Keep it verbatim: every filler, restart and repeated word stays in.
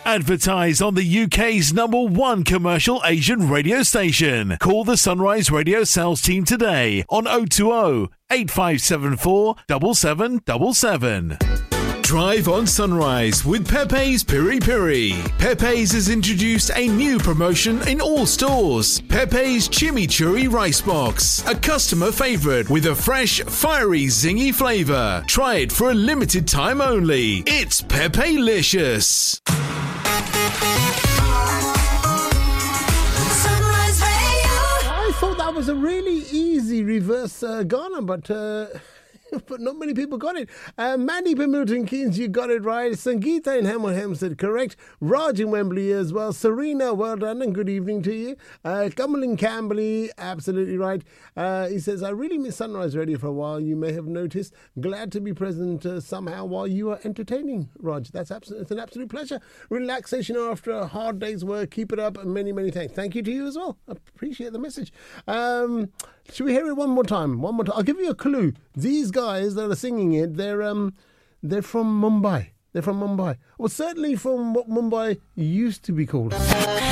Advertise on the U K's number one commercial Asian radio station. Call the Sunrise Radio sales team today on oh two oh, eight five seven four, seven seven seven seven. Drive on Sunrise with Pepe's Piri Piri. Pepe's has introduced a new promotion in all stores. Pepe's Chimichurri Rice Box. A customer favourite with a fresh, fiery, zingy flavour. Try it for a limited time only. It's Pepe-licious. I thought that was a really easy reverse uh, Ghana, but... Uh... But not many people got it. Uh, Mandy from Milton Keynes, you got it right. Sangeeta in Hemel Hempstead, correct. Raj in Wembley as well. Serena, well done and good evening to you. Uh, Kamal in Camberley, absolutely right. Uh, he says, I really miss Sunrise Radio for a while. You may have noticed. Glad to be present uh, somehow while you are entertaining, Raj. That's absolute, it's an absolute pleasure. Relaxation after a hard day's work. Keep it up and many, many thanks. Thank you to you as well. Appreciate the message. Um, should we hear it one more time? One more time. I'll give you a clue. These guys guys that are singing it, they're um, they're from Mumbai. They're from Mumbai. Well, certainly from what Mumbai used to be called.